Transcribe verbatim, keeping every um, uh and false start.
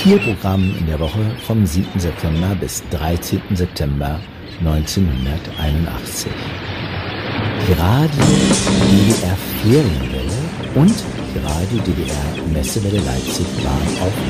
vier Programmen in der Woche vom siebten September bis dreizehnten September neunzehnhunderteinundachtzig. Die Radio D D R Ferienwelle und die Radio D D R Messewelle Leipzig waren auf